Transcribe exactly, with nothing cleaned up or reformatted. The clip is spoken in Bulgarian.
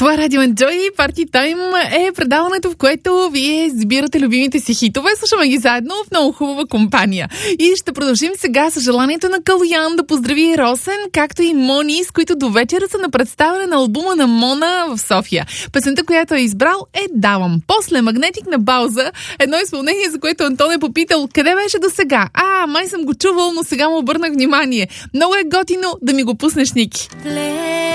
Това Радио Enjoy Party Time е предаването, в което вие избирате любимите си хитове. Слушаме ги заедно в много хубава компания. И ще продължим сега с желанието на Калуян да поздрави Росен, както и Мони, с които до вечера са на представяне на албума на Мона в София. Песента, която е избрал, е Давам. После Магнетик на Бауза, едно изпълнение, за което Антон е попитал къде беше до сега. А, май съм го чувал, но сега му обърнах внимание. Много е готино да ми го пуснеш, Ники.